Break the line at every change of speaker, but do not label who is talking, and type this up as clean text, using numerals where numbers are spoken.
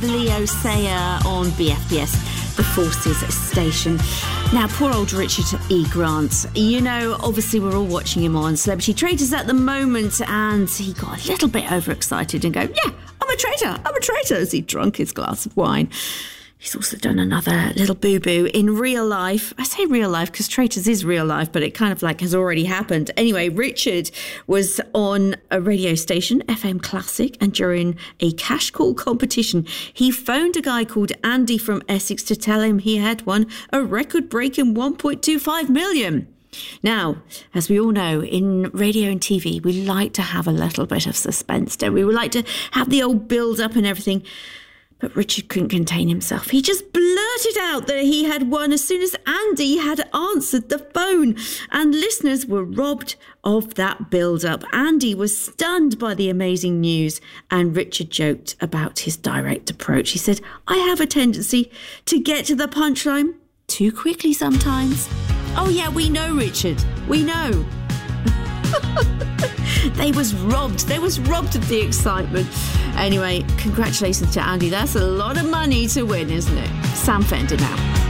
Leo Sayer on BFBS, the Forces station. Now, poor old Richard E. Grant. You know, obviously we're all watching him on Celebrity Traitors at the moment, and he got a little bit overexcited and go, yeah, I'm a traitor, as he drank his glass of wine. He's also done another little boo-boo in real life. I say real life because Traitors is real life, but it kind of like has already happened. Anyway, Richard was on a radio station, FM Classic, and during a cash call competition, he phoned a guy called Andy from Essex to tell him he had won a record-breaking 1.25 million. Now, as we all know, in radio and TV, we like to have a little bit of suspense, don't we? We like to have the old build-up and everything. But Richard couldn't contain himself. He just blurted out that he had won as soon as Andy had answered the phone. And listeners were robbed of that build-up. Andy was stunned by the amazing news. And Richard joked about his direct approach. He said, I have a tendency to get to the punchline too quickly sometimes. Oh yeah, we know, Richard. We know. They was robbed of the excitement. Anyway, congratulations to Andy. That's a lot of money to win, isn't it? Sam Fender now.